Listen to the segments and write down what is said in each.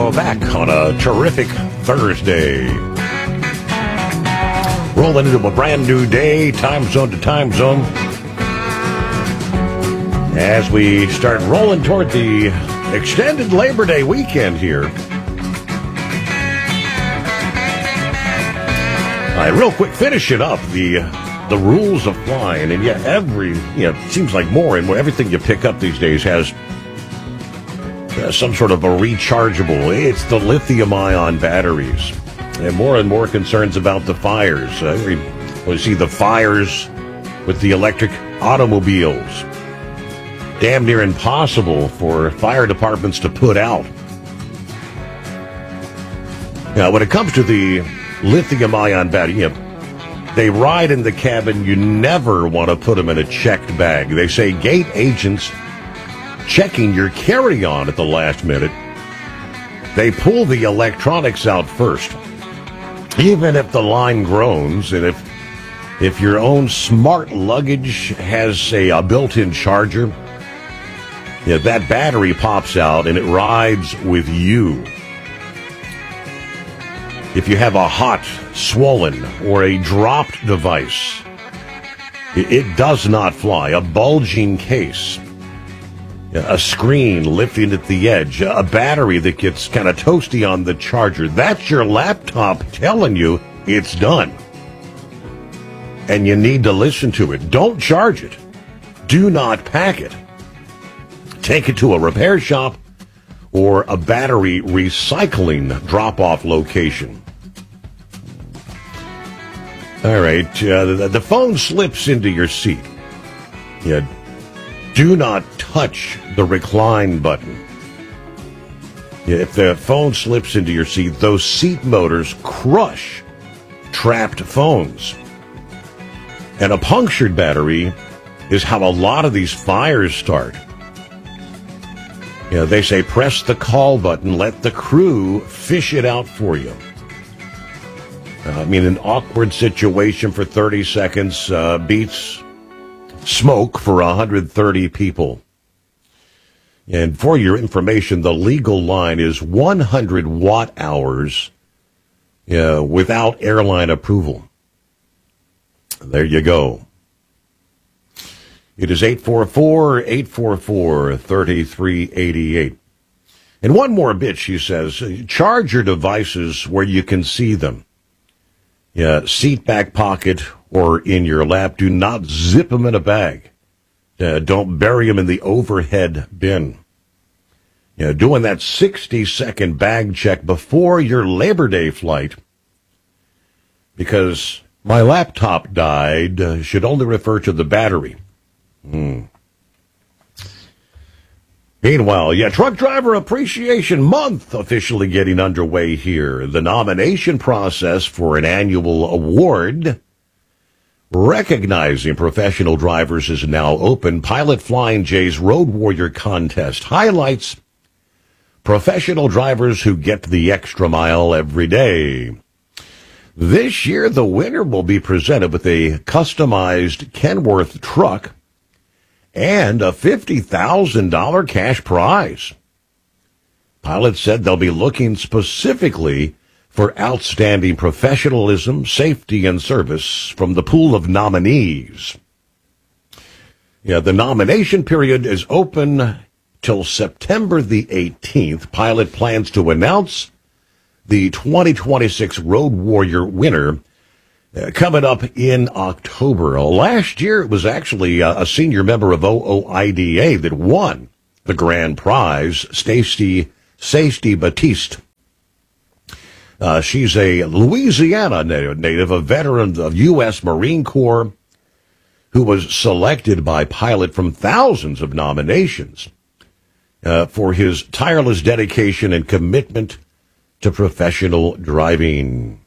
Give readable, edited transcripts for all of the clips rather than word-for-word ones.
Welcome back on a terrific Thursday. Rolling into a brand new day, time zone to time zone. As we start rolling toward the extended Labor Day weekend here. All right, real quick, finishing up the rules of flying. And yet it seems like more and more, everything you pick up these days has some sort of a rechargeable. It's the lithium-ion batteries. And more concerns about the fires. We see the fires with the electric automobiles. Damn near impossible for fire departments to put out. Now, when it comes to the lithium-ion battery, they ride in the cabin. You never want to put them in a checked bag. They say gate agents checking your carry-on at the last minute. They pull the electronics out first. Even if the line groans, and if your own smart luggage has a built-in charger, that battery pops out and it rides with you. If you have a hot, swollen, or a dropped device, it does not fly. A bulging case, a screen lifting at the edge, a battery that gets kind of toasty on the charger. That's your laptop telling you it's done. And you need to listen to it. Don't charge it. Do not pack it. Take it to a repair shop or a battery recycling drop-off location. All right, the phone slips into your seat. Do not touch the recline button. If the phone slips into your seat, those seat motors crush trapped phones. And a punctured battery is how a lot of these fires start. They say press the call button, let the crew fish it out for you. An awkward situation for 30 seconds beats smoke for 130 people. And for your information, the legal line is 100 watt hours without airline approval. There you go. It is 844-844-3388. And one more bit, she says, charge your devices where you can see them. Seat back pocket or in your lap. Do not zip them in a bag. Don't bury them in the overhead bin. Doing that 60-second bag check before your Labor Day flight, because my laptop died, should only refer to the battery. Meanwhile, Truck Driver Appreciation Month officially getting underway here. The nomination process for an annual award recognizing professional drivers is now open. Pilot Flying J's Road Warrior Contest highlights professional drivers who get the extra mile every day. This year, the winner will be presented with a customized Kenworth truck and a $50,000 cash prize. Pilots said they'll be looking specifically for outstanding professionalism, safety, and service from the pool of nominees. The nomination period is open till September the 18th. Pilot plans to announce the 2026 Road Warrior winner coming up in October. Last year, it was actually a senior member of OOIDA that won the grand prize, Stacey Batiste. She's a Louisiana native, a veteran of U.S. Marine Corps, who was selected by Pilot from thousands of nominations for his tireless dedication and commitment to professional driving.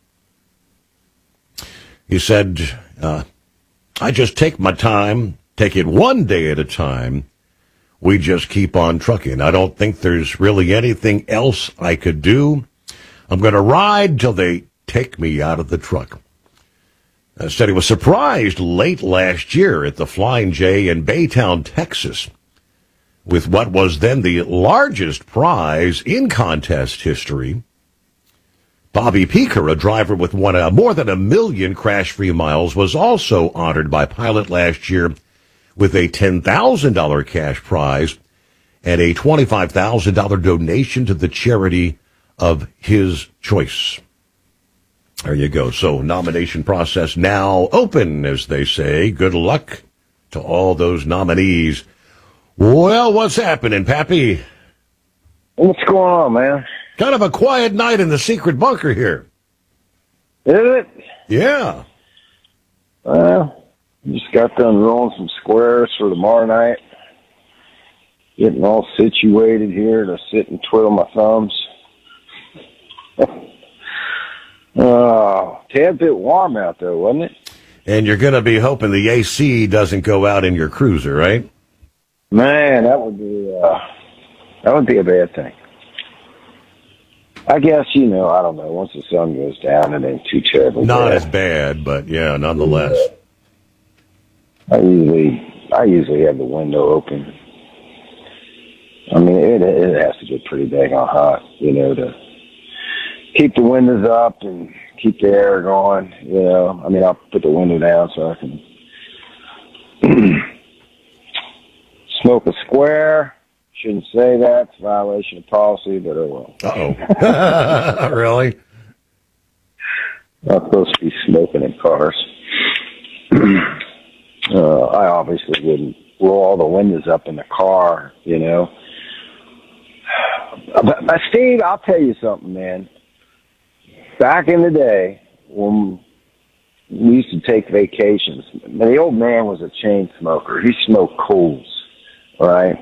He said, I just take my time, take it one day at a time. We just keep on trucking. I don't think there's really anything else I could do. I'm going to ride till they take me out of the truck. Said he was surprised late last year at the Flying J in Baytown, Texas, with what was then the largest prize in contest history. Bobby Peaker, a driver with more than 1 million crash-free miles, was also honored by Pilot last year with a $10,000 cash prize and a $25,000 donation to the charity of his choice. There you go. So nomination process now open, as they say. Good luck to all those nominees. Well, what's happening, Pappy? What's going on, man? Kind of a quiet night in the secret bunker here. Is it? Yeah. Well, just got done rolling some squares for tomorrow night. Getting all situated here to sit and twiddle my thumbs. Tad bit warm out there, wasn't it? And you're going to be hoping the AC doesn't go out in your cruiser, right? Man, that would be a bad thing. I guess, I don't know, once the sun goes down, it ain't too terrible. Not as bad, but yeah, nonetheless. I usually have the window open. I mean, it has to get pretty dang hot, to keep the windows up and keep the air going, I mean, I'll put the window down so I can smoke a square. Shouldn't say that. It's a violation of policy, but oh well. Uh-oh. Really? Not supposed to be smoking in cars. I obviously wouldn't roll all the windows up in the car, But Steve, I'll tell you something, man. Back in the day, when we used to take vacations, the old man was a chain smoker. He smoked Cools, right?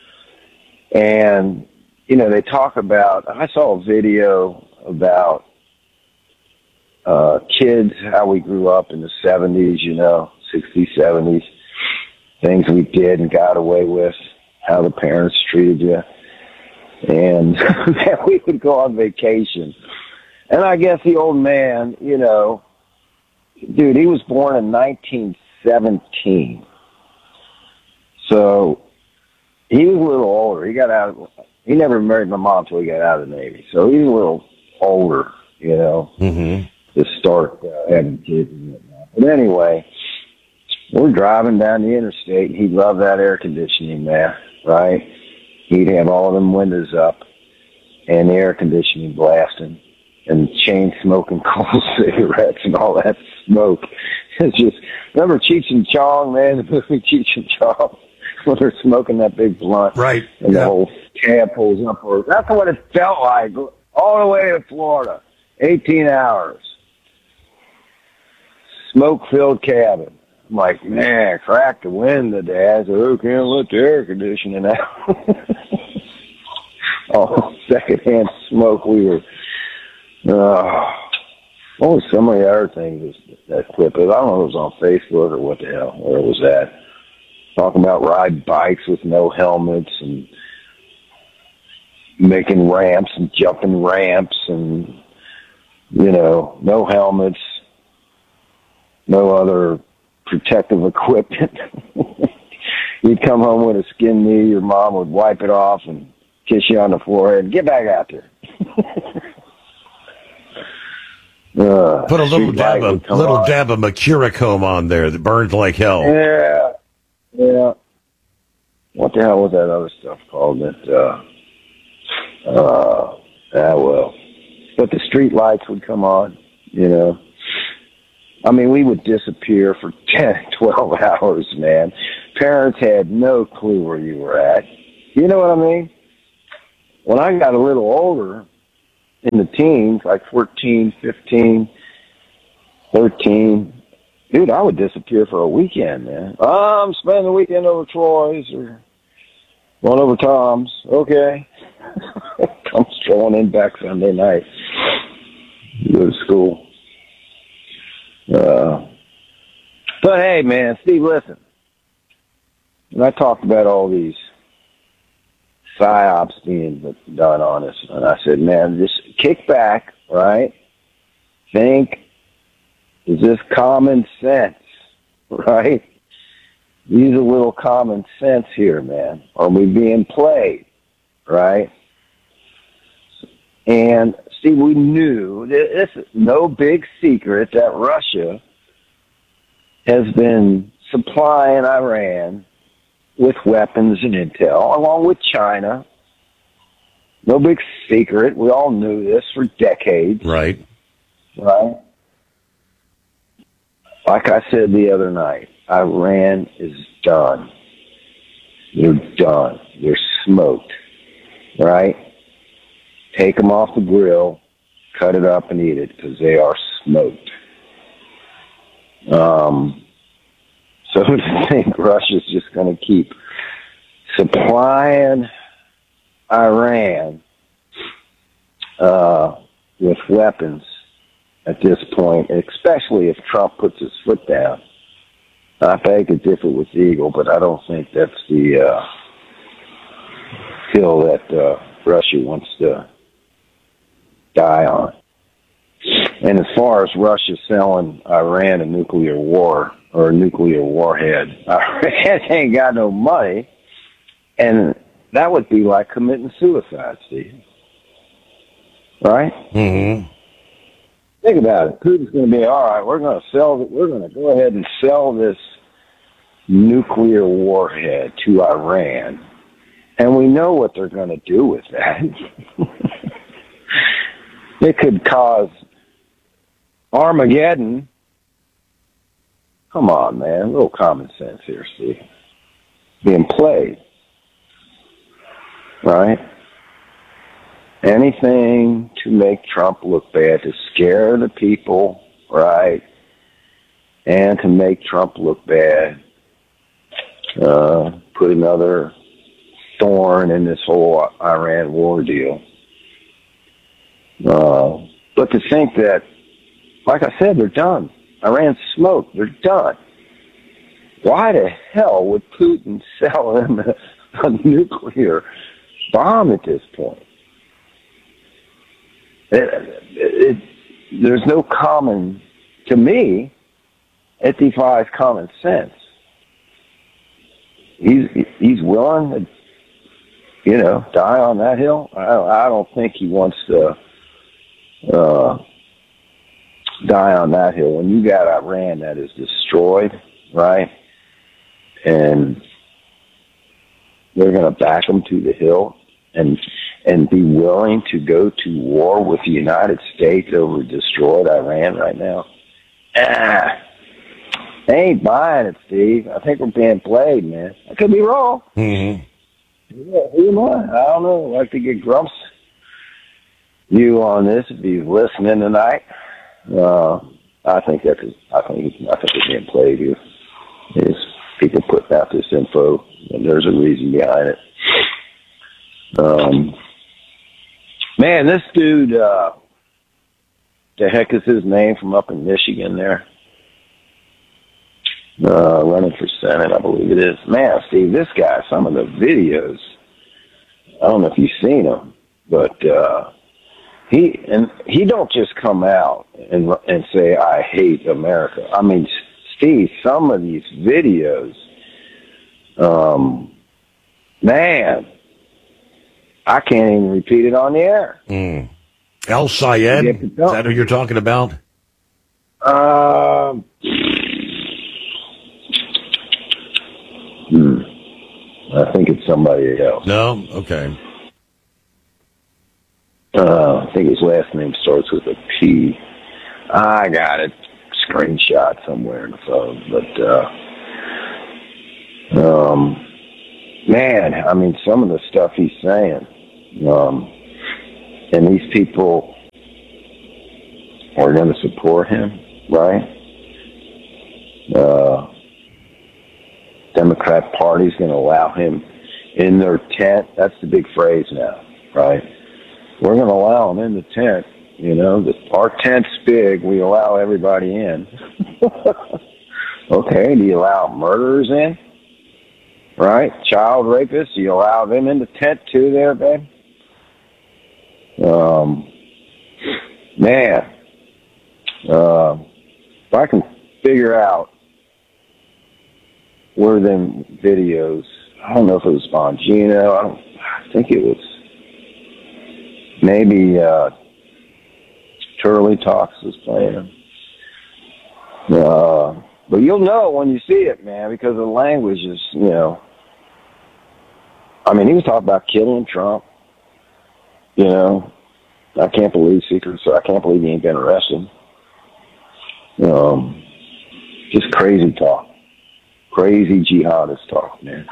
And, they talk about, I saw a video about kids, how we grew up in the 70s, 60s, 70s, things we did and got away with, how the parents treated you. And we would go on vacation. And I guess the old man, dude, he was born in 1917. So he was a little older. He never married my mom until he got out of the Navy. So he was a little older, to start having kids and whatnot. But anyway, we're driving down the interstate. He loved that air conditioning, man, right? He'd have all of them windows up and the air conditioning blasting and chain smoking coal cigarettes and all that smoke. It's just, remember Cheech and Chong, man, the movie Cheech and Chong, when they're smoking that big blunt. Right. And the whole cab pulls up. That's what it felt like, all the way to Florida, 18 hours. Smoke-filled cabin. I'm like, man, crack the window, Dad. So, can't let the air conditioning out. Oh, secondhand smoke. We were, what was some of the other things that clip? I don't know if it was on Facebook or what the hell, where was that? Talking about riding bikes with no helmets and making ramps and jumping ramps and, no helmets, no other protective equipment. You'd come home with a skinned knee, your mom would wipe it off and kiss you on the forehead and get back out there. Put a little dab of mercurochrome on there that burns like hell. Yeah. What the hell was that other stuff called? But the street lights would come on, I mean, we would disappear for 10, 12 hours, man. Parents had no clue where you were at. You know what I mean? When I got a little older, in the teens, like 14, 15, 13, dude, I would disappear for a weekend, man. I'm spending the weekend over Troy's or going over Tom's. Okay. I'm strolling in back Sunday night. Go to school. But hey, man, Steve, listen. And I talked about all these psyops being done on us, and I said, man, just kick back, right? Think, is this common sense, right? use a little common sense here, man. Are we being played, right? And see, we knew, this is no big secret, that Russia has been supplying Iran with weapons and intel, along with China. No big secret. We all knew this for decades. Right. Right? Like I said the other night, Iran is done. They're done. They're smoked. Right? Take them off the grill, cut it up and eat it, because they are smoked. So to think Russia's just going to keep supplying Iran with weapons at this point, especially if Trump puts his foot down. I beg to differ with Eagle, but I don't think that's the hill that Russia wants to die on. And as far as Russia selling Iran a nuclear war or a nuclear warhead, Iran ain't got no money, and that would be like committing suicide, Steve. Right? Mm-hmm. Think about it. Putin's going to be, all right, we're going to go ahead and sell this nuclear warhead to Iran, and we know what they're going to do with that. It could cause Armageddon. Come on, man. A little common sense here, Steve. Being played. Right? Anything to make Trump look bad, to scare the people, right? And to make Trump look bad. Put another thorn in this whole Iran war deal. But to think that, like I said, they're done. Iran's smoked. They're done. Why the hell would Putin sell them a nuclear bomb at this point? There's no common, to me, it defies common sense. He's willing to, die on that hill. I don't think he wants to die on that hill. When you got Iran that is destroyed, right? And they're going to back them to the hill and be willing to go to war with the United States over destroyed Iran right now. They ain't buying it, Steve. I think we're being played, man. I could be wrong. Mm-hmm. Yeah, who am I? I don't know. I'd like to get Grump's view on this if he's listening tonight. I think it's being played here. Is people putting out this info, and there's a reason behind it. Man, this dude, the heck is his name from up in Michigan there? Running for Senate, I believe it is. Man, Steve, this guy, some of the videos, I don't know if you've seen them, but he don't just come out and say, I hate America. I mean, Steve, some of these videos, man, I can't even repeat it on the air. El Sayed, is that who you're talking about? I think it's somebody else. No? Okay. I think his last name starts with a P. I got it. Screenshot somewhere in the phone. But, man, I mean, some of the stuff he's saying, and these people are going to support him, right? Democrat Party's going to allow him in their tent. That's the big phrase now, right? We're going to allow him in the tent. Our tent's big. We allow everybody in. Okay, do you allow murderers in? Right? Child rapists, do you allow them in the tent too there, babe? Man, if I can figure out were them videos. I don't know if it was Bongino. I think it was maybe Turley Talks was playing them. But you'll know when you see it, man, because the language is, I mean, he was talking about killing Trump. I can't believe I can't believe he ain't been arrested. Just crazy talk. Crazy jihadist talk, man.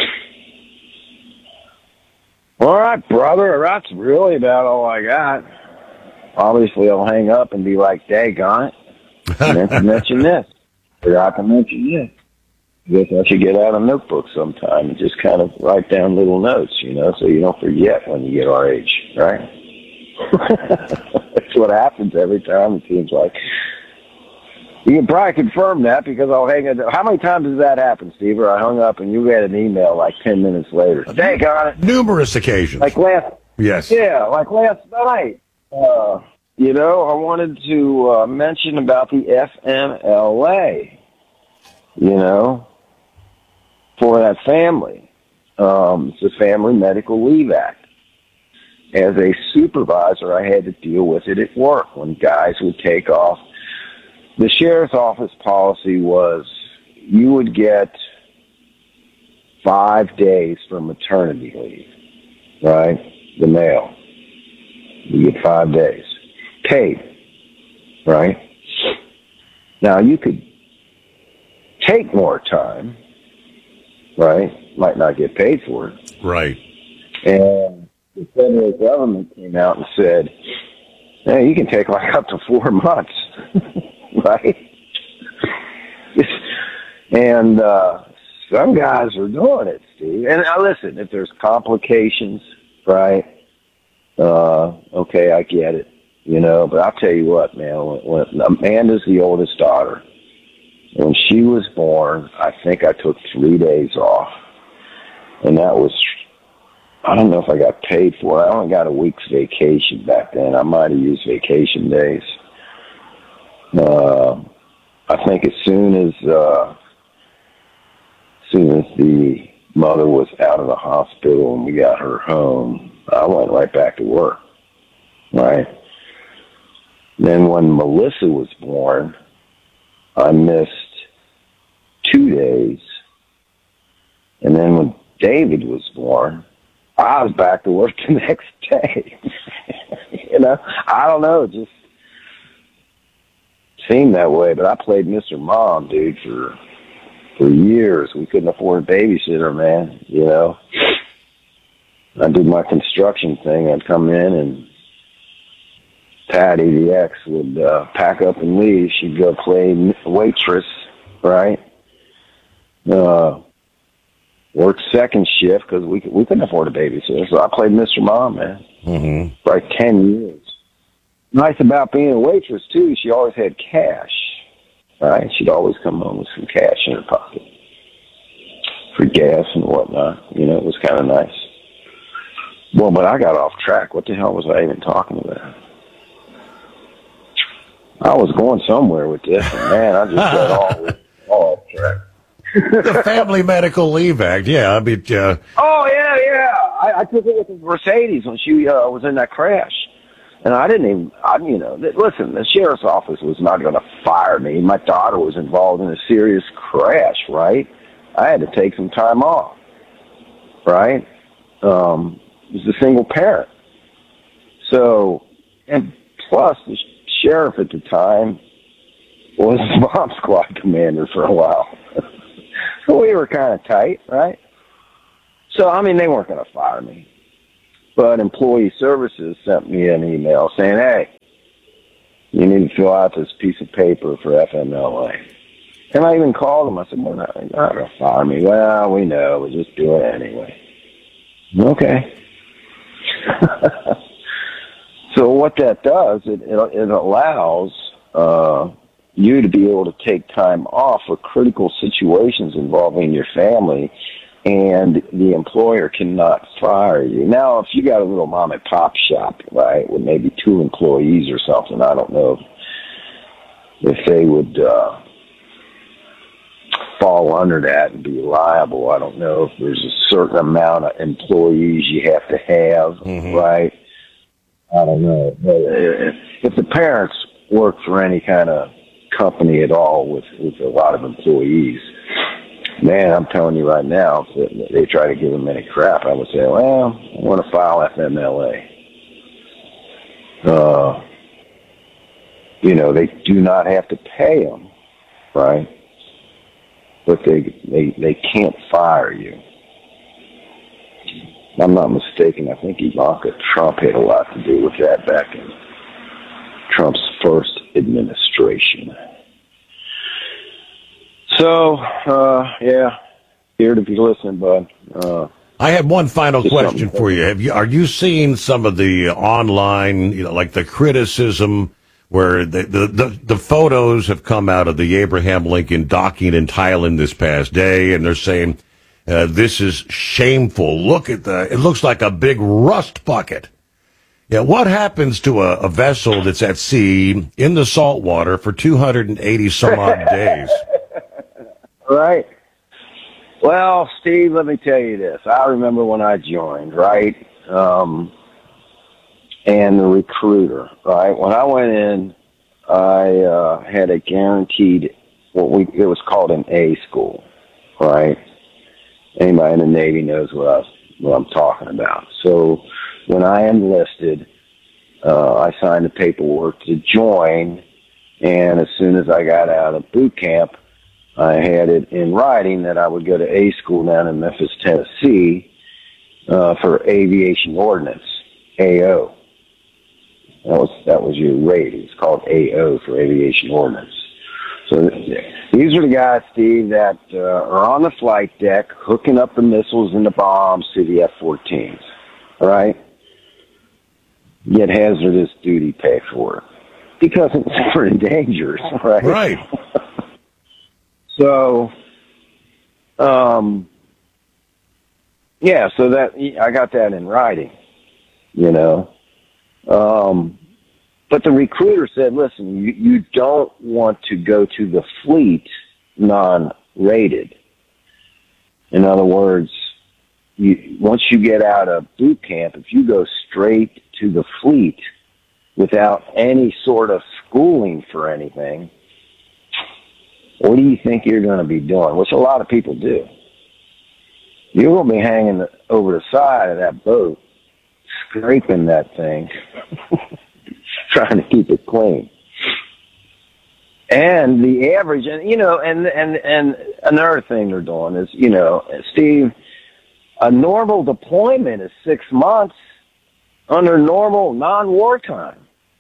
All right, brother. That's really about all I got. Obviously, I'll hang up and be like, daggone it. I meant to mention this. Forgot to mention this. I guess I should get out a notebook sometime and just kind of write down little notes, so you don't forget when you get our age, right? That's what happens every time, it seems like. You can probably confirm that because I'll hang up. How many times does that happen, Steve? Or I hung up and you get an email like 10 minutes later. Daggone it. Numerous occasions. Like last. Yes. Yeah, like last night. I wanted to mention about the FMLA, for that family. It's the Family Medical Leave Act. As a supervisor, I had to deal with it at work when guys would take off. The sheriff's office policy was you would get 5 days for maternity leave, right? The male. You get 5 days. Paid, right? Now, you could take more time, right? Might not get paid for it. Right. And the federal government came out and said, hey, you can take like up to 4 months, right? And some guys are doing it, Steve. And listen, if there's complications, right? Okay, I get it. But I'll tell you what, man, when Amanda's the oldest daughter, when she was born, I think I took 3 days off. And that was, I don't know if I got paid for it. I only got a week's vacation back then. I might have used vacation days. I think as soon as the mother was out of the hospital and we got her home, I went right back to work, right? Then when Melissa was born, I missed 2 days. And then when David was born, I was back to work the next day. I don't know, it just seemed that way. But I played Mr. Mom, dude, for years. We couldn't afford a babysitter, man, I did my construction thing. I'd come in and Patty, the ex, would pack up and leave. She'd go play waitress, right? Worked second shift because we couldn't afford a babysitter. So I played Mr. Mom, man, for like 10 years. Nice about being a waitress, too, she always had cash, right? She'd always come home with some cash in her pocket for gas and whatnot. It was kind of nice. Well, but I got off track. What the hell was I even talking about? I was going somewhere with this, and man, I just got all off track. The Family Medical Leave Act, yeah. Oh, yeah. I took it with the Mercedes when she was in that crash. And I didn't even, listen, the sheriff's office was not going to fire me. My daughter was involved in a serious crash, right? I had to take some time off, right? It was a single parent. So, and plus the sheriff at the time was bomb squad commander for a while. So we were kind of tight, right? So, they weren't going to fire me. But Employee Services sent me an email saying, hey, you need to fill out this piece of paper for FMLA. And I even called them. I said, well, they're not going to fire me. Well, we know. We'll just do it anyway. Okay. So what that does, it allows you to be able to take time off for critical situations involving your family, and the employer cannot fire you. Now, if you got a little mom and pop shop, right, with maybe 2 employees or something, I don't know if they would fall under that and be liable. I don't know if there's a certain amount of employees you have to have, right? I don't know. But if the parents work for any kind of company at all with a lot of employees, man, I'm telling you right now, if they try to give them any crap, I would say, well, I want to file FMLA. They do not have to pay them, right? But they can't fire you. If I'm not mistaken, I think Ivanka Trump had a lot to do with that back in Trump's first administration. So, here to be listening, bud. I had one final question for you. Are you seeing some of the online, like the criticism where the photos have come out of the Abraham Lincoln docking in Thailand this past day, and they're saying this is shameful. Look at it looks like a big rust bucket. Yeah, what happens to a vessel that's at sea in the salt water for 280 some odd days? Right. Well, Steve, let me tell you this. I remember when I joined, right? And the recruiter, right? When I went in, I had a guaranteed, it was called an A school, right? Anybody in the Navy knows what I'm talking about. So when I enlisted, I signed the paperwork to join, and as soon as I got out of boot camp, I had it in writing that I would go to A school down in Memphis, Tennessee, for aviation ordnance, AO. That was your rate. It's called AO for aviation ordnance. So these are the guys, Steve, that are on the flight deck hooking up the missiles and the bombs to the F-14s. All right? Get hazardous duty pay for it because it's pretty dangerous, right? Right. So, so that I got that in writing, But the recruiter said, listen, you don't want to go to the fleet non-rated. In other words, once you get out of boot camp, if you go straight to the fleet without any sort of schooling for anything, what do you think you're going to be doing? Which a lot of people do. You're going to be hanging over the side of that boat, scraping that thing, trying to keep it clean. And the average, and another thing they're doing is, Steve, a normal deployment is 6 months under normal non-wartime.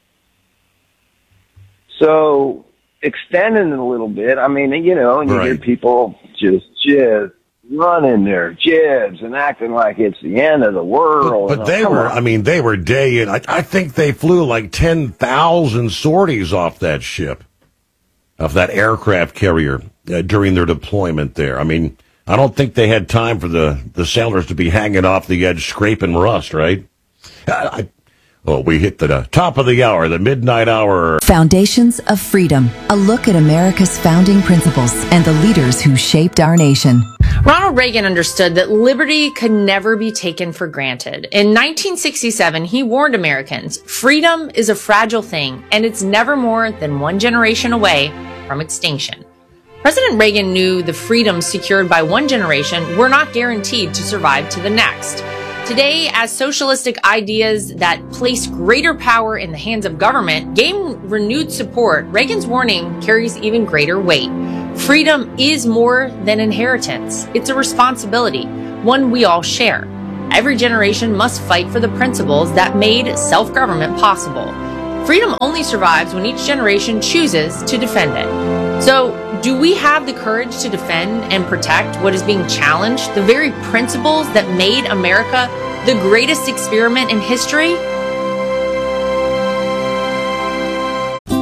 So extending it a little bit, and you hear people just running their jibs and acting like it's the end of the world. But they were day in. I think they flew like 10,000 sorties off that ship, off that aircraft carrier during their deployment there. I don't think they had time for the sailors to be hanging off the edge, scraping rust, right? We hit the top of the hour, the midnight hour. Foundations of Freedom, a look at America's founding principles and the leaders who shaped our nation. Ronald Reagan understood that liberty could never be taken for granted. In 1967, he warned Americans, freedom is a fragile thing, and it's never more than one generation away from extinction. President Reagan knew the freedoms secured by one generation were not guaranteed to survive to the next. Today, as socialistic ideas that place greater power in the hands of government gain renewed support, Reagan's warning carries even greater weight. Freedom is more than inheritance. It's a responsibility, one we all share. Every generation must fight for the principles that made self-government possible. Freedom only survives when each generation chooses to defend it. So, do we have the courage to defend and protect what is being challenged, the very principles that made America the greatest experiment in history?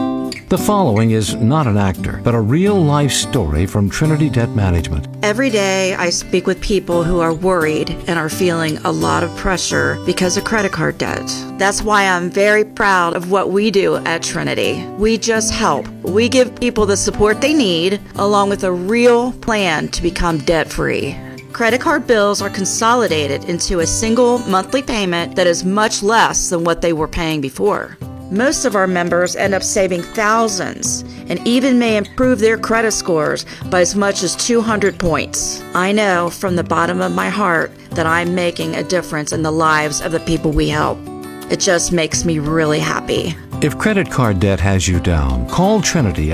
The following is not an actor, but a real-life story from Trinity Debt Management. Every day I speak with people who are worried and are feeling a lot of pressure because of credit card debt. That's why I'm very proud of what we do at Trinity. We just help. We give people the support they need, along with a real plan to become debt-free. Credit card bills are consolidated into a single monthly payment that is much less than what they were paying before. Most of our members end up saving thousands and even may improve their credit scores by as much as 200 points. I know from the bottom of my heart that I'm making a difference in the lives of the people we help. It just makes me really happy. If credit card debt has you down, call Trinity at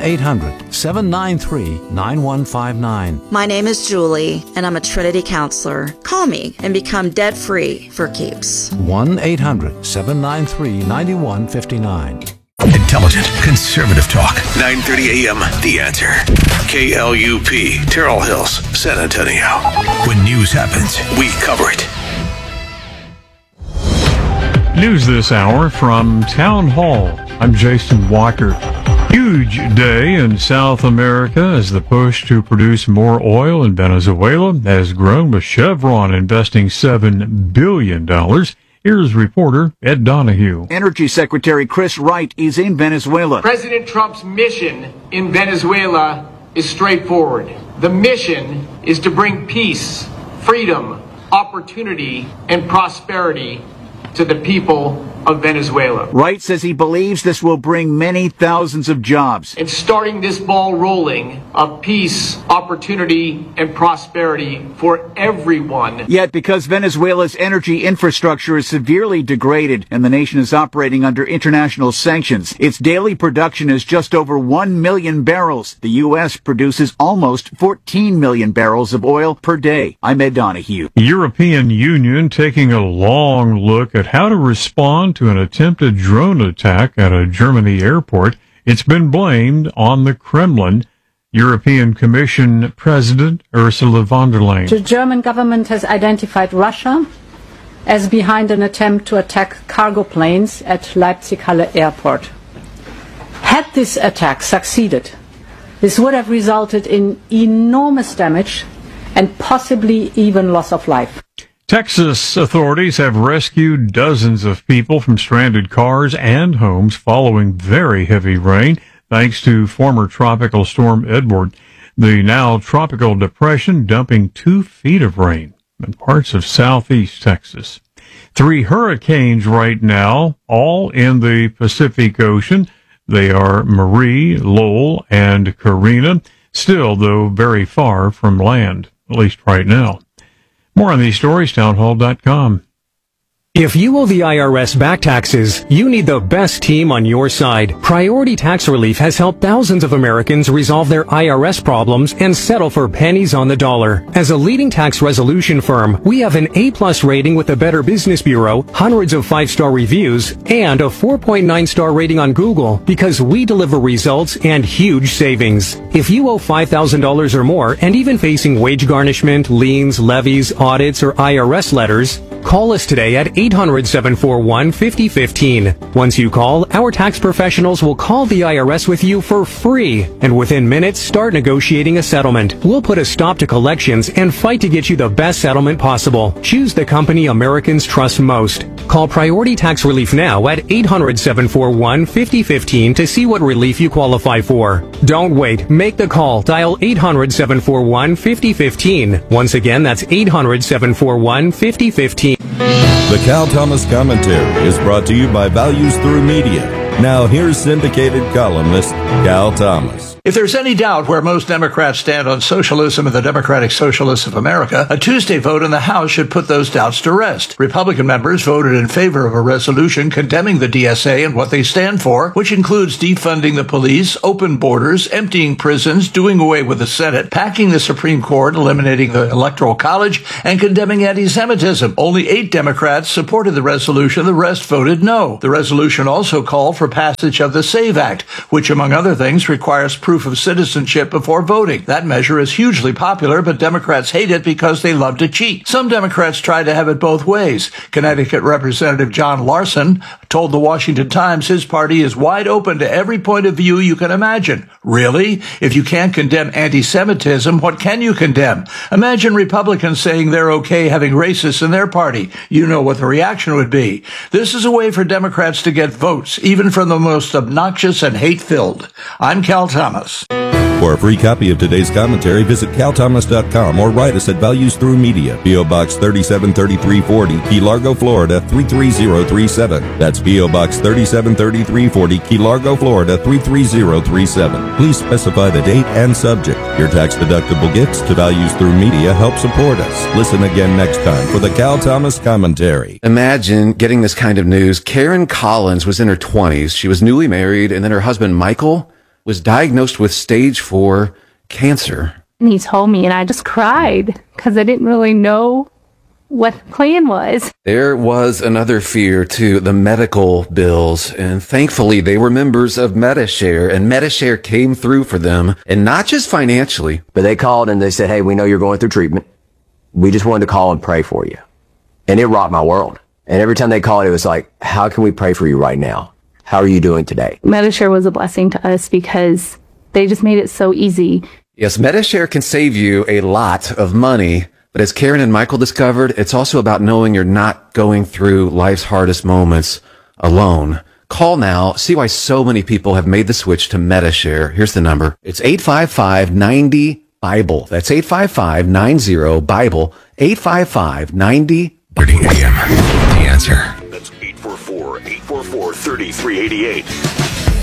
1-800-793-9159. My name is Julie, and I'm a Trinity counselor. Call me and become debt-free for keeps. 1-800-793-9159. Intelligent, conservative talk. 9:30 a.m. The Answer. KLUP, Terrell Hills, San Antonio. When news happens, we cover it. News this hour from Town Hall. I'm Jason Walker. Huge day in South America as the push to produce more oil in Venezuela has grown, with Chevron investing $7 billion. Here's reporter Ed Donahue. Energy Secretary Chris Wright is in Venezuela. President Trump's mission in Venezuela is straightforward. The mission is to bring peace, freedom, opportunity, and prosperity to the people of Venezuela. Wright says he believes this will bring many thousands of jobs. And starting this ball rolling of peace, opportunity, and prosperity for everyone. Yet, because Venezuela's energy infrastructure is severely degraded and the nation is operating under international sanctions, its daily production is just over 1 million barrels. The U.S. produces almost 14 million barrels of oil per day. I'm Ed Donahue. European Union taking a long look at how to respond to an attempted drone attack at a Germany airport. It's been blamed on the Kremlin. European Commission President Ursula von der Leyen. The German government has identified Russia as behind an attempt to attack cargo planes at Leipzig-Halle Airport. Had this attack succeeded, this would have resulted in enormous damage and possibly even loss of life. Texas authorities have rescued dozens of people from stranded cars and homes following very heavy rain, thanks to former tropical storm Edward. The now tropical depression dumping 2 feet of rain in parts of southeast Texas. 3 hurricanes right now, all in the Pacific Ocean. They are Marie, Lowell, and Karina, still, though, very far from land, at least right now. More on these stories, townhall.com. If you owe the IRS back taxes, you need the best team on your side. Priority Tax Relief has helped thousands of Americans resolve their IRS problems and settle for pennies on the dollar. As a leading tax resolution firm, we have an A+ rating with the Better Business Bureau, hundreds of 5-star reviews, and a 4.9-star rating on Google because we deliver results and huge savings. If you owe $5,000 or more and even facing wage garnishment, liens, levies, audits, or IRS letters, call us today at 800-741-5015. Once you call, our tax professionals will call the IRS with you for free, and within minutes start negotiating a settlement. We'll put a stop to collections and fight to get you the best settlement possible. Choose the company Americans trust most. Call Priority Tax Relief now at 800-741-5015 to see what relief you qualify for. Don't wait. Make the call. Dial 800-741-5015. Once again, that's 800-741-5015. The Cal Thomas Commentary is brought to you by Values Through Media. Now here's syndicated columnist Cal Thomas. If there's any doubt where most Democrats stand on socialism and the Democratic Socialists of America, a Tuesday vote in the House should put those doubts to rest. Republican members voted in favor of a resolution condemning the DSA and what they stand for, which includes defunding the police, open borders, emptying prisons, doing away with the Senate, packing the Supreme Court, eliminating the Electoral College, and condemning anti-Semitism. Only 8 Democrats supported the resolution. The rest voted no. The resolution also called for passage of the SAVE Act, which, among other things, requires proof of citizenship before voting. That measure is hugely popular, but Democrats hate it because they love to cheat. Some Democrats try to have it both ways. Connecticut Representative John Larson, told the Washington Times his party is wide open to every point of view you can imagine. Really? If you can't condemn anti-Semitism, what can you condemn? Imagine Republicans saying they're okay having racists in their party. You know what the reaction would be. This is a way for Democrats to get votes, even from the most obnoxious and hate-filled. I'm Cal Thomas. For a free copy of today's commentary, visit calthomas.com or write us at Values Through Media, P.O. Box 373340, Key Largo, Florida 33037. That's P.O. Box 373340, Key Largo, Florida 33037. Please specify the date and subject. Your tax-deductible gifts to Values Through Media help support us. Listen again next time for the Cal Thomas Commentary. Imagine getting this kind of news. Karen Collins was in her 20s. She was newly married, and then her husband, Michael, was diagnosed with stage 4 cancer. And he told me, and I just cried because I didn't really know what the plan was. There was another fear, too, the medical bills. And thankfully, they were members of Medi-Share, and Medi-Share came through for them, and not just financially. But they called and they said, hey, we know you're going through treatment. We just wanted to call and pray for you. And it rocked my world. And every time they called, it was like, how can we pray for you right now? How are you doing today? Medi-Share was a blessing to us because they just made it so easy. Yes, Medi-Share can save you a lot of money, but as Karen and Michael discovered, it's also about knowing you're not going through life's hardest moments alone. Call now, see why so many people have made the switch to Medi-Share. Here's the number. It's 855-90-BIBLE. That's 855-90-BIBLE. 855-90-BIBLE. 30 a.m. The Answer. That's 844-844-3388.